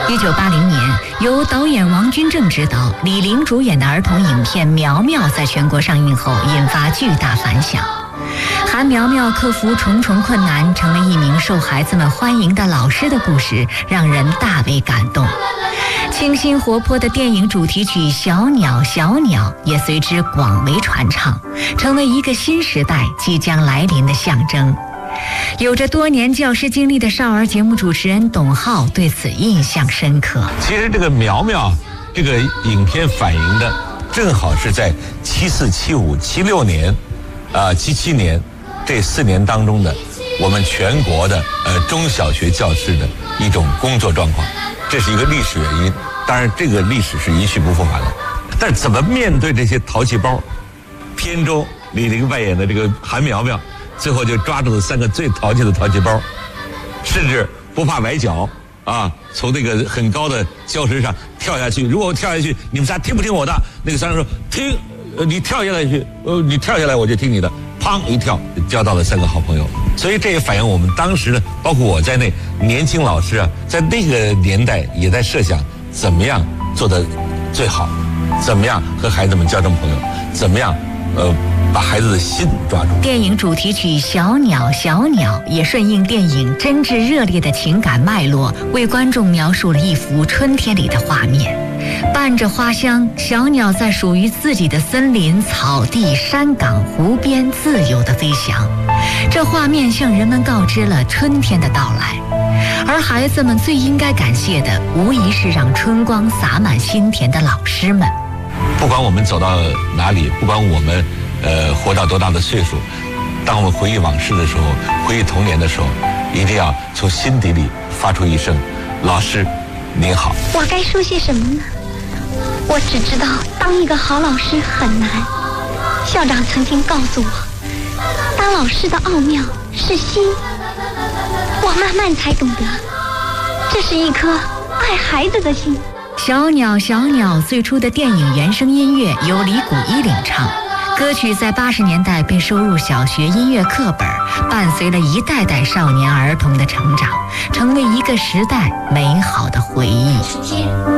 1980年，由导演王君正执导、李玲主演的儿童影片《苗苗》在全国上映后引发巨大反响。韩苗苗克服重重困难，成为一名受孩子们欢迎的老师的故事，让人大为感动。清新活泼的电影主题曲《小鸟小鸟》也随之广为传唱，成为一个新时代即将来临的象征。有着多年教师经历的少儿节目主持人董浩对此印象深刻。 其实这个苗苗这个影片反映的正好是在74、75、76年77年这4年当中的我们全国的中小学教师的一种工作状况，这是一个历史原因。当然这个历史是一去不复返了，但怎么面对这些淘气包，片中李玲扮演的这个韩苗苗最后就抓住了3个最淘气的淘气包，甚至不怕崴脚啊，从那个很高的教室上跳下去。如果我跳下去，你们仨听不听我的？那个3人说听，你跳下来去，你跳下来我就听你的。砰一跳，交到了3个好朋友。所以这也反映我们当时呢，包括我在内，年轻老师啊，在那个年代也在设想怎么样做得最好，怎么样和孩子们交成朋友，怎么样把孩子的心抓住。 电影主题曲《小鸟小鸟》也顺应电影真挚热烈的情感脉络，为观众描述了一幅春天里的画面。伴着花香，小鸟在属于自己的森林、草地、山岗、湖边自由地飞翔。这画面向人们告知了春天的到来，而孩子们最应该感谢的，无疑是让春光洒满心田的老师们。 不管我们走到哪里，不管我们活到多大的岁数，当我们回忆往事的时候，回忆童年的时候，一定要从心底里发出一声老师您好。 我该说些什么呢？我只知道当一个好老师很难。校长曾经告诉我，当老师的奥妙是心。我慢慢才懂得，这是一颗爱孩子的心。 小鸟小鸟最初的电影原声音乐由李谷一领唱，歌曲在80年代被收入小学音乐课本，伴随了一代代少年儿童的成长，成为一个时代美好的回忆。